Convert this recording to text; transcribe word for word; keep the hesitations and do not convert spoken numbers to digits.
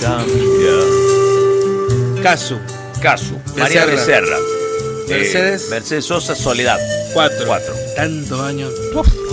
cambia. Casu. Casu. María Becerra. Mercedes. Eh, Mercedes Sosa, Soledad. Cuatro. Cuatro. Tantos años. Uf.